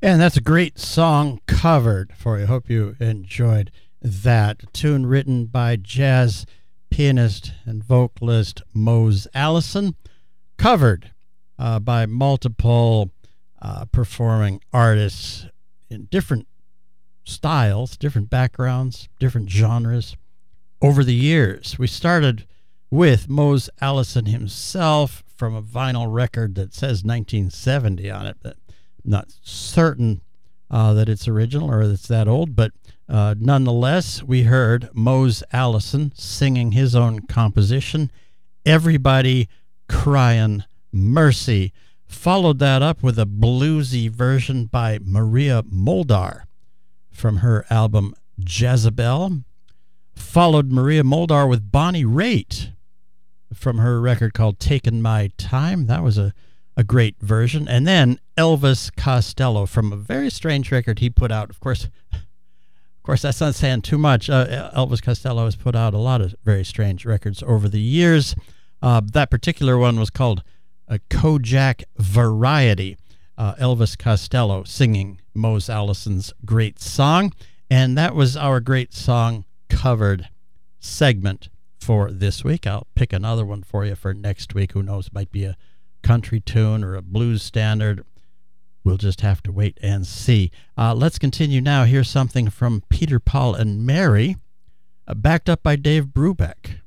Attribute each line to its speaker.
Speaker 1: And that's a great song covered for you. Hope you enjoyed that. A tune written by jazz pianist and vocalist Mose Allison, covered by multiple performing artists in different styles, different backgrounds, different genres over the years. We started with Mose Allison himself from a vinyl record that says 1970 on it, but I'm not certain that it's original or that it's that old, but nonetheless, we heard Mose Allison singing his own composition, Everybody Crying Mercy. Followed that up with a bluesy version by Maria Muldaur from her album Jezebel. Followed Maria Muldaur with Bonnie Raitt from her record called Taking My Time. That was a great version. And then Elvis Costello from a very strange record he put out. Of course, that's not saying too much. Elvis Costello has put out a lot of very strange records over the years. That particular one was called Kojak Variety. Elvis Costello singing Mose Allison's great song. And that was our great song covered segment for this week. I'll pick another one for you for next week. Who knows? Might be a country tune or a blues standard. We'll just have to wait and see. Let's continue now. Here's something from Peter, Paul, and Mary, backed up by Dave Brubeck.